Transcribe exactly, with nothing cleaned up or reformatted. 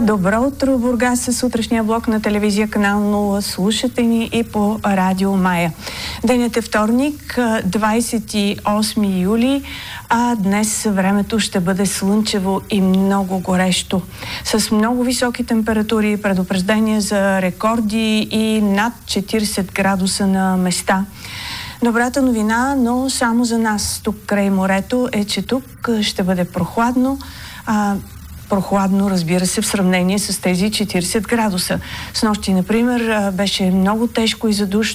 Добро утро, Бургас, с сутрешния блок на телевизия канал нула. Слушате ни и по радио Мая. Денят е вторник, двадесет и осми юли, а днес времето ще бъде слънчево и много горещо. С много високи температури, предупреждения за рекорди и над четиридесет градуса на места. Добрата новина, но само за нас тук край морето, е, че тук ще бъде прохладно, а прохладно, разбира се, в сравнение с тези четиридесет градуса. Снощи, например, беше много тежко и задушно.